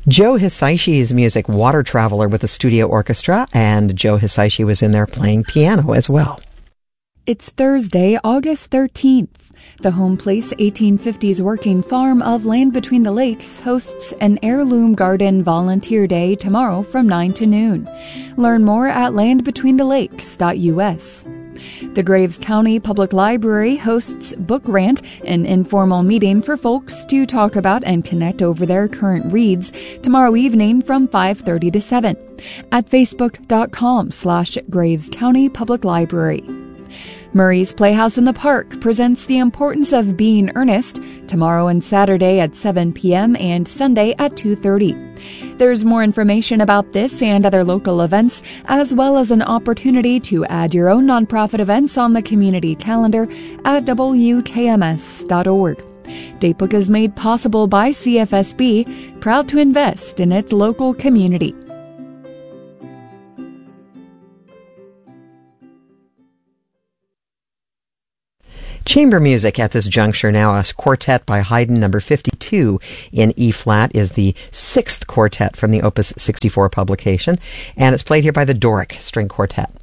Joe Hisaishi's music, Water Traveler, with the studio orchestra, and Joe Hisaishi was in there playing piano as well. It's Thursday, August 13th. The Home Place 1850s Working Farm of Land Between the Lakes hosts an Heirloom Garden Volunteer Day tomorrow from 9 to noon. Learn more at landbetweenthelakes.us. The Graves County Public Library hosts Book Rant, an informal meeting for folks to talk about and connect over their current reads, tomorrow evening from 5:30 to 7 at facebook.com/Graves County Public Library. Murray's Playhouse in the Park presents The Importance of Being Earnest tomorrow and Saturday at 7 p.m. and Sunday at 2:30. There's more information about this and other local events, as well as an opportunity to add your own nonprofit events on the community calendar at wkms.org. Datebook is made possible by CFSB, proud to invest in its local community. Chamber music at this juncture now. A quartet by Haydn, number 52 in E-flat, is the sixth quartet from the Opus 64 publication, and it's played here by the Doric String Quartet.